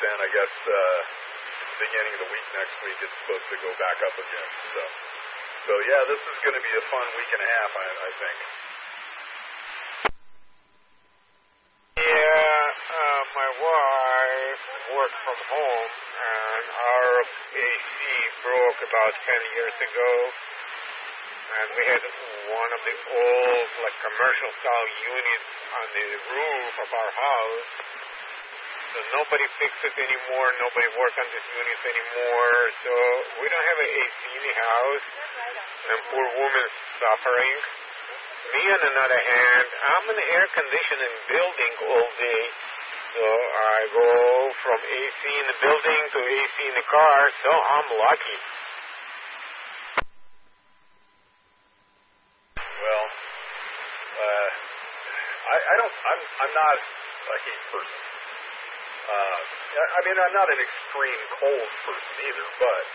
then I guess beginning of the week next week it's supposed to go back up again. So yeah, this is going to be a fun week and a half, I think. My wife works from home, and our AC broke about 10 years ago, and we had one of the old, like, commercial-style units on the roof of our house, so nobody fixed it anymore, nobody worked on this unit anymore, so we don't have an AC in the house, and poor woman's suffering. Me, on another hand, I'm in an air conditioning building all day, so I go from AC in the building to AC in the car, so I'm lucky. Well, I'm not a heat person. I mean, I'm not an extreme cold person either, but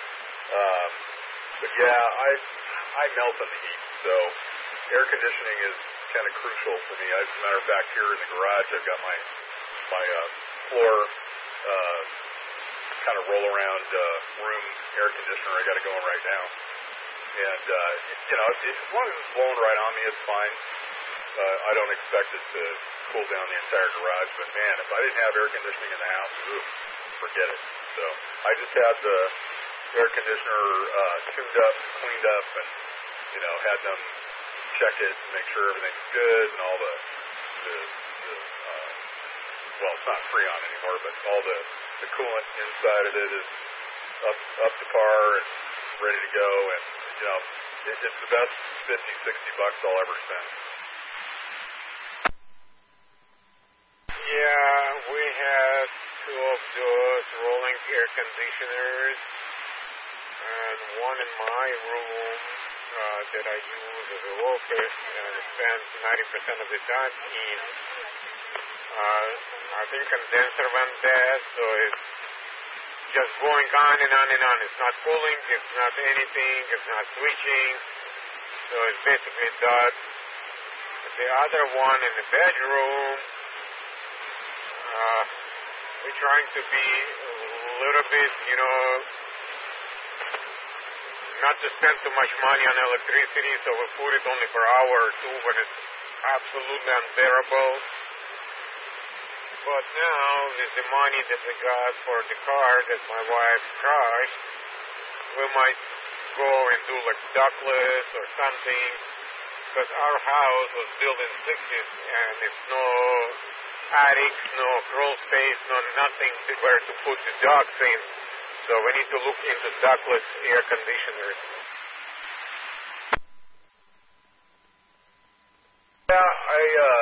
yeah, I melt in the heat, so air conditioning is kind of crucial for me. As a matter of fact, here in the garage, I've got my floor kind of roll around room air conditioner. I got it going right now, and as long as it's blowing right on me, it's fine. I don't expect it to cool down the entire garage, but man, if I didn't have air conditioning in the house, forget it. So I just had the air conditioner tuned up, cleaned up, and had them check it and make sure everything's good, and all the well, it's not Freon anymore, but all the coolant inside of it is up to par and ready to go, and it's the best $50-$60 I'll ever spend. Yeah, we had two of those rolling air conditioners, and one in my room that I use as an office and spend 90% of the time in. I think condenser went dead, so it's just going on and on and on. It's not cooling, it's not anything, it's not switching, so it's basically done. The other one in the bedroom, we're trying to be a little bit, not to spend too much money on electricity, so we put it only for an hour or two when it's absolutely unbearable. But now, with the money that we got for the car that my wife crashed, we might go and do like ductless or something, because our house was built in the 60s, and it's no attics, no crawl space, no nothing where to put the dogs in. So we need to look into ductless air conditioners. Yeah,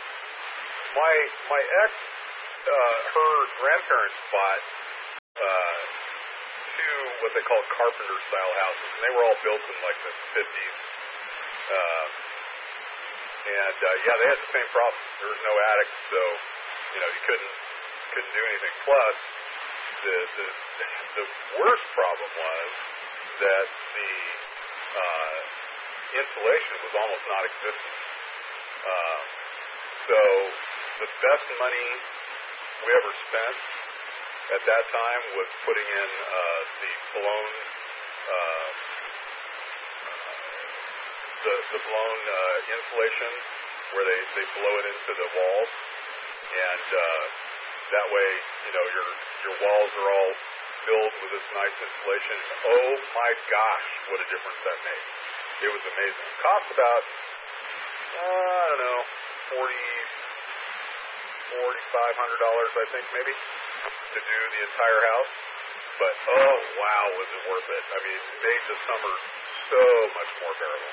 my ex, her grandparents bought two what they call carpenter-style houses, and they were all built in like the 50s. Yeah, they had the same problem. There was no attic, so you couldn't do anything. Plus, the worst problem was that the insulation was almost non-existent. So the best money we ever spent at that time was putting in the blown insulation where they blow it into the walls, and that way your walls are all filled with this nice insulation. Oh my gosh, what a difference that made. It was amazing. It cost about $4,500, I think, maybe, to do the entire house. But oh wow, was it worth it. I mean, it made the summer so much more bearable.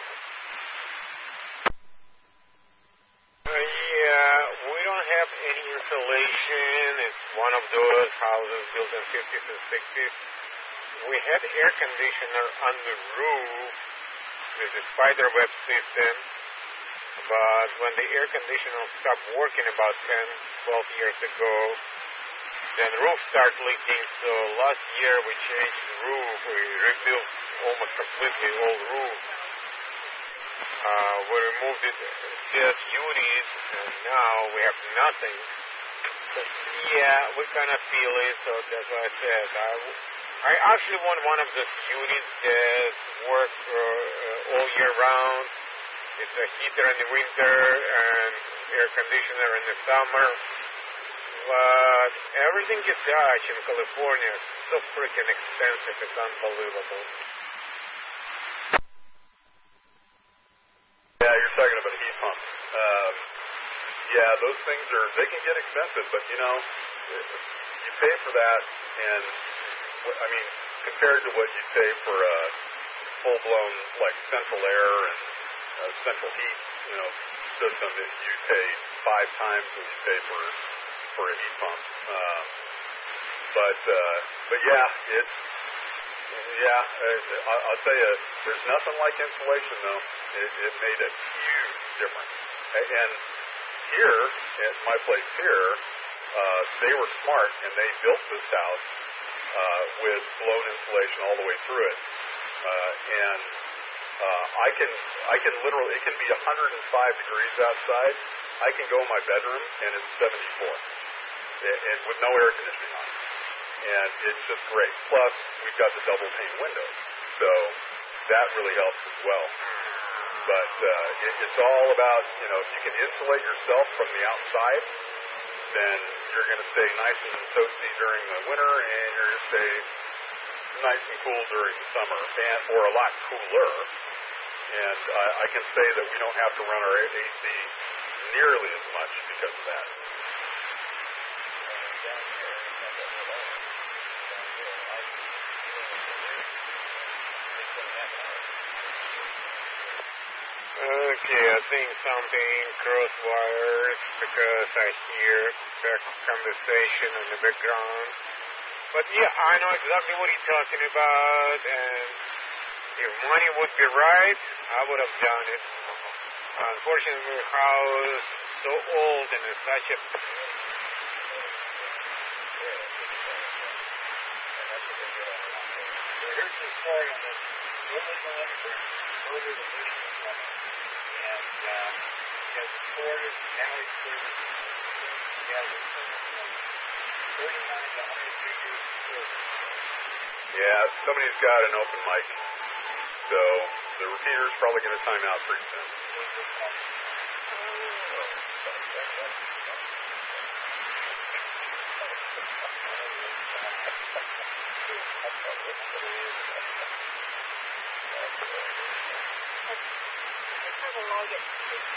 Yeah, we don't have any insulation. It's one of those houses built in 50s and 60s. We had air conditioner on the roof with the spider web system, but when the air conditioner stopped working about 10, 12 years ago, then the roof started leaking. So last year we changed the roof. We rebuilt almost completely old roof. We removed it, just units, and now we have nothing. Yeah, we kind of feel it, so that's what I said. I actually want one of those units that work all year round. It's a heater in the winter and air conditioner in the summer. But everything you touch in California is so freaking expensive, it's unbelievable. Yeah, you're talking about heat pumps. Yeah, those things they can get expensive, but you know, you pay for that, and I mean, compared to what you pay for a full-blown like central air and central heat, you know, system, you pay 5 times what you pay for a heat pump. But yeah, I'll tell you, there's nothing like insulation though. It made a huge difference. And here at my place here, they were smart and they built this house with blown insulation all the way through it. And I can literally, it can be 105 degrees outside. I can go in my bedroom and it's 74, and with no air conditioning on. And it's just great. Plus, we've got the double pane windows, so that really helps as well. But it's all about, you know, if you can insulate yourself from the outside, then you're going to stay nice and toasty during the winter, and you're going to stay nice and cool during the summer, or a lot cooler. And I can say that we don't have to run our AC nearly as much because of that. Okay, I think something cross wires because I hear back conversation in the background. But yeah, I know exactly what he's talking about, and if money would be right, I would have done it. Unfortunately, the house is so old and it's such a... Here's the story on this. Building the electric, over the building and he has recorded, now he's serviced. He has a 39 to 103 years of service. Yeah, somebody's got an open mic, so the repeater's probably going to time out pretty soon. I kind of like it.